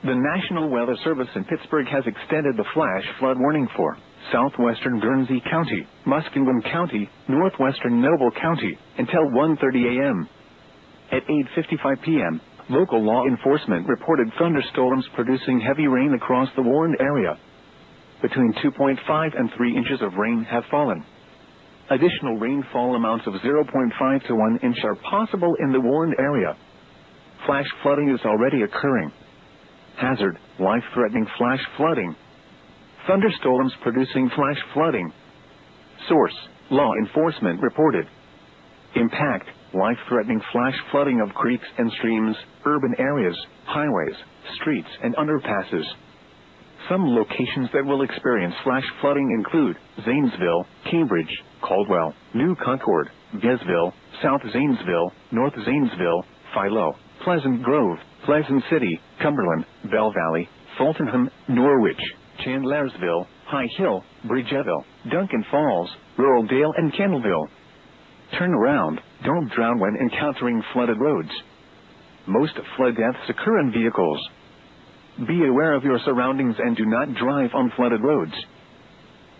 The National Weather Service in Pittsburgh has extended the flash flood warning for southwestern Guernsey County, Muskingum County, northwestern Noble County, until 1:30 a.m. At 8:55 p.m., local law enforcement reported thunderstorms producing heavy rain across the warned area. Between 2.5 and 3 inches of rain have fallen. Additional rainfall amounts of 0.5 to 1 inch are possible in the warned area. Flash flooding is already occurring. Hazard, life-threatening flash flooding. Thunderstorms producing flash flooding. Source, law enforcement reported. Impact, life-threatening flash flooding of creeks and streams, urban areas, highways, streets and underpasses. Some locations that will experience flash flooding include Zanesville, Cambridge, Caldwell, New Concord, Vesville, South Zanesville, North Zanesville, Philo, Pleasant Grove, Pleasant City, Cumberland, Bell Valley, Fultonham, Norwich, Chandlersville, High Hill, Bridgeville, Duncan Falls, Ruraldale and Kendallville. Turn around, don't drown when encountering flooded roads. Most flood deaths occur in vehicles. Be aware of your surroundings and do not drive on flooded roads.